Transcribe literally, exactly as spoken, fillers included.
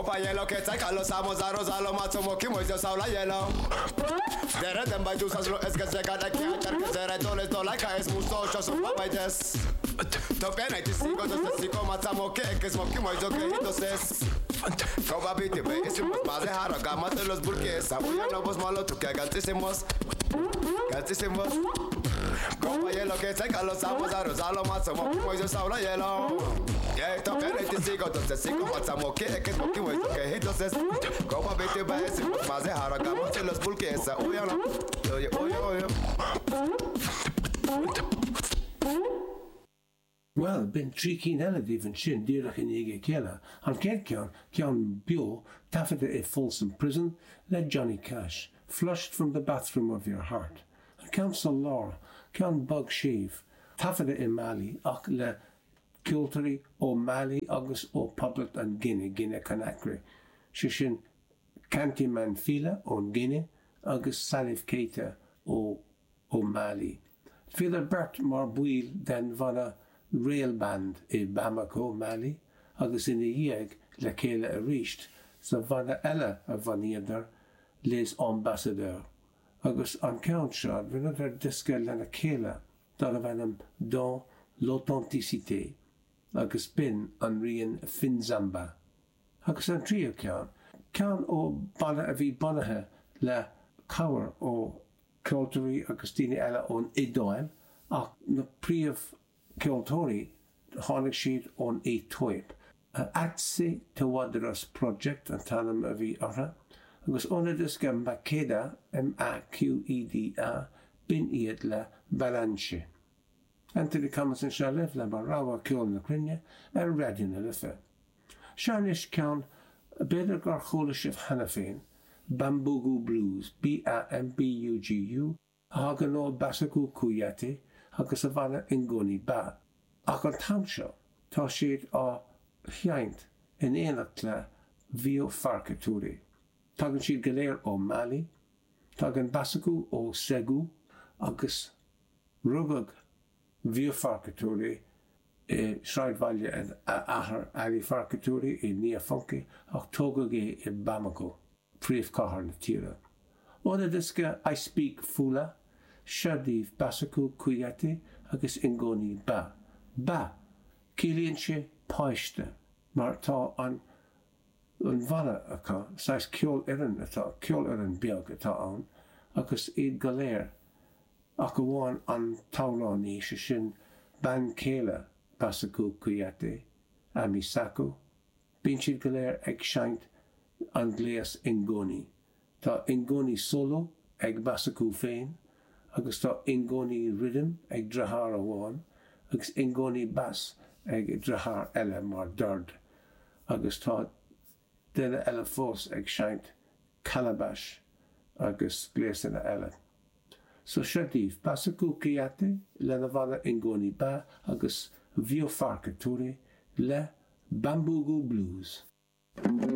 Copa hielo que saca los amos a Rosalo Matsumo Kimo y Saula hielo. Dere dem by dusas lo es que se gana que achar que será doles do like es musto yo so by this. To pena y sigo dos sigo Matsamo que que es Mokimo y yo que entonces. Copa bite be es un más de haro gama de los burgues. Abuya no vos malo tú que gantísimos. Gantísimos. Copa hielo que saca los amos a Rosalo Matsumo Kimo y Saula hielo. Yeah, to pena y sigo dos sigo Matsamo que que es Mokimo y yo que entonces. Copa bite be es un más de haro gama de los burgues. Abuya no. Oye, oye, oye. Well, bin tricky nella even shin dirach in ige kela. An Kerkion, Kion Bio, taffeta a Folsom prison, led Johnny Cash, flushed from the bathroom of your heart. And Council Laura, Kion Bug Shave, taffeta in Mali, ach le Kilteri o Mali, August o Public and Guinea, Guinea Conakry. Shishin Canty Manfila on Guinea, August Salif Keita o o Mali. Fila Bert Marbuil den vana rail band i Bamako, Mali, agus in the Ieg le Kele a Risht, so vana ella a vaniadar les ambassadeur. Agus an count shot, vinadar diska lana Kele, dar vanam dans l'authenticité, agus bin an rian finzamba. Agus an trio count, count o bana a vi banahe le cower o Kilteri agus dine ella on idoel, ach na priaf Kiltori hánig siad on é toib. Atsi Tawadras project an tanam a vi arha, agus onadus ga Makeda, M A Q E D A, bin iad le Balanche. Anthony Commons and Shalif le Barawa Kiol na Krinya, er radin a lifa. Shanish count a better garcholishif Hanafin, Bambugu Blues, B A M B U G U, Hagano Basaku Kuyati, agus Savannah Ingoni Ba. Ach an tamsho, tá siad á chiaint in éanacht le Vio Farkaturi. Tagan siad galéir ó Mali, tagan Basaku ó Segu, agus rugag Vio Farkaturi i Shraidvalja and Ahar Ali Farkaturi i Nia Funky, ach tógag i Bamako. Príomh cahar na tíre. Óna disca I speak fula, Shadív Basaku Kuyati agus Ingoni Ba. Ba, cílíonn sé páiste, mar tá an an bhana acha, sais ceol iran atá, ceol iran beag atá an, agus iad galéir, ach go bháin an táránaí se sin ban céile Basaku Kuyati, Ami Saku, bíonn siad galéir ag seint an gléas Ingoni. Tá Ingoni solo ag Basaku féin, agus tá Ingoni rhythm ag drahar aháin, agus Ingoni bass ag drahar eile mar dard, agus tá déine eile fós ag seint Calabash agus gléasanna eile. So Shadív Basaku Kuyati le na bhana Ingoni Ba agus Vio Farkaturi le Bambugu Blues.